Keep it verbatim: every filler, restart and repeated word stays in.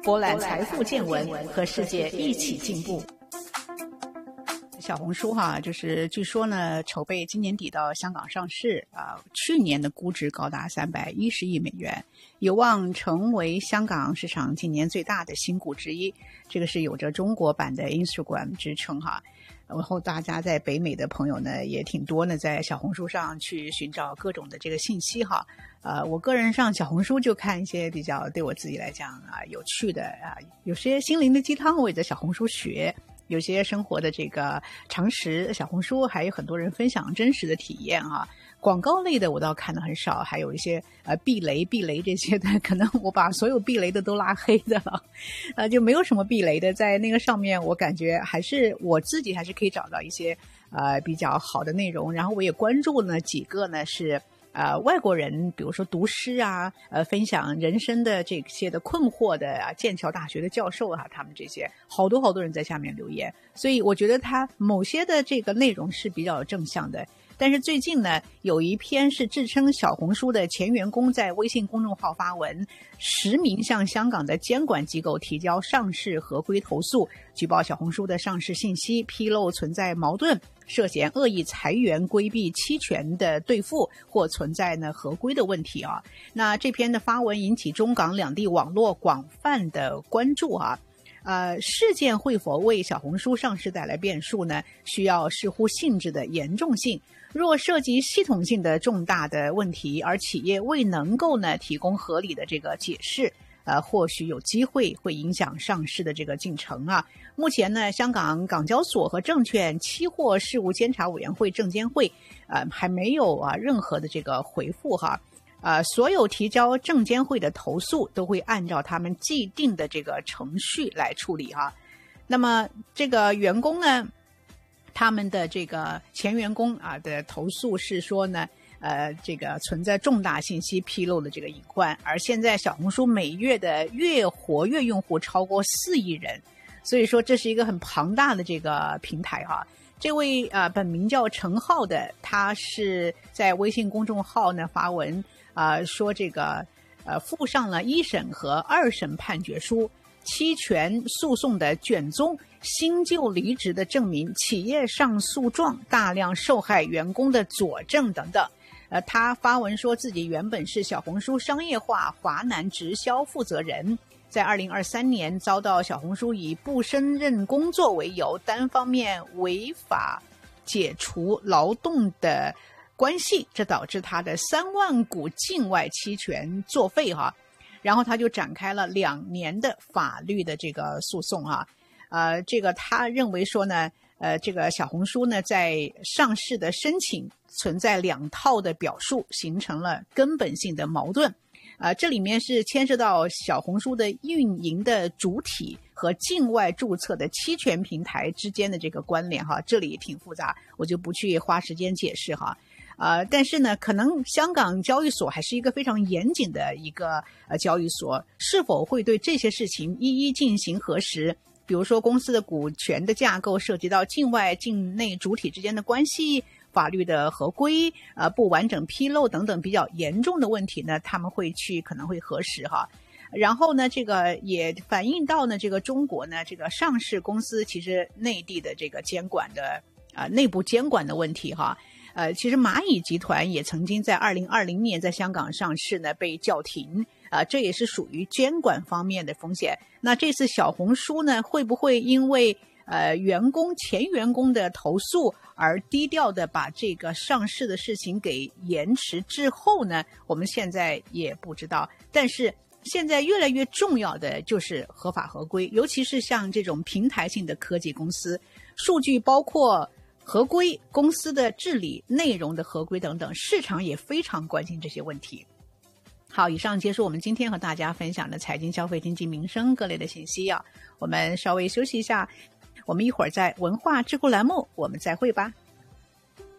博览财富见闻，和世界一起进步。小红书哈，就是据说呢，筹备今年底到香港上市啊、呃，去年的估值高达三百一十亿美元，有望成为香港市场今年最大的新股之一。这个是有着中国版的 Instagram 之称哈。然后大家在北美的朋友呢也挺多呢，在小红书上去寻找各种的这个信息哈。呃，我个人上小红书就看一些比较对我自己来讲啊有趣的啊，有些心灵的鸡汤我也在小红书学。有些生活的这个常识，小红书还有很多人分享真实的体验啊。广告类的我倒看的很少，还有一些呃避雷避雷这些的，可能我把所有避雷的都拉黑的了，呃就没有什么避雷的。在那个上面，我感觉还是我自己还是可以找到一些呃比较好的内容。然后我也关注呢几个呢是。呃，外国人，比如说读诗啊，呃，分享人生的这些的困惑的啊，剑桥大学的教授啊，他们这些好多好多人在下面留言，所以我觉得他某些的这个内容是比较正向的。但是最近呢，有一篇是自称小红书的前员工在微信公众号发文，实名向香港的监管机构提交上市合规投诉，举报小红书的上市信息披露存在矛盾，涉嫌恶意裁员、规避期权的兑付或存在呢合规的问题啊。那这篇的发文引起中港两地网络广泛的关注啊。呃，事件会否为小红书上市带来变数呢？需要视乎性质的严重性。若涉及系统性的重大的问题，而企业未能够呢提供合理的这个解释，呃，或许有机会会影响上市的这个进程啊。目前呢，香港港交所和证券期货事务监察委员会证监会，呃，还没有啊任何的这个回复哈。呃，所有提交证监会的投诉都会按照他们既定的这个程序来处理哈。那么这个员工呢，他们的这个前员工啊的投诉是说呢，呃，这个存在重大信息披露的这个隐患，而现在小红书每月的月活跃用户超过四亿人，所以说这是一个很庞大的这个平台哈。这位呃本名叫陈浩的，他是在微信公众号呢发文啊、呃，说这个呃附上了一审和二审判决书、期权诉讼的卷宗、新旧离职的证明、企业上诉状、大量受害员工的佐证等等。呃，他发文说自己原本是小红书商业化华南直销负责人，在二零二三年遭到小红书以不胜任工作为由，单方面违法解除劳动的关系，这导致他的三万股境外期权作废哈。然后他就展开了两年的法律的这个诉讼啊。呃，这个他认为说呢，呃，这个小红书呢在上市的申请存在两套的表述，形成了根本性的矛盾。呃，这里面是牵涉到小红书的运营的主体和境外注册的期权平台之间的这个关联哈，这里挺复杂，我就不去花时间解释哈。呃，但是呢，可能香港交易所还是一个非常严谨的一个呃交易所，是否会对这些事情一一进行核实？比如说公司的股权的架构涉及到境外境内主体之间的关系、法律的合规、呃不完整披露等等比较严重的问题呢，他们会去可能会核实哈。然后呢，这个也反映到呢，这个中国呢，这个上市公司其实内地的这个监管的啊、呃、内部监管的问题哈。呃，其实蚂蚁集团也曾经在二零二零年在香港上市呢，被叫停。啊，这也是属于监管方面的风险。那这次小红书呢，会不会因为呃员工前员工的投诉而低调的把这个上市的事情给延迟滞后呢？我们现在也不知道。但是现在越来越重要的就是合法合规，尤其是像这种平台性的科技公司，数据包括合规、公司的治理、内容的合规等等，市场也非常关心这些问题。好，以上结束我们今天和大家分享的财经、消费、经济、民生各类的信息啊。我们稍微休息一下，我们一会儿在文化智库栏目我们再会吧。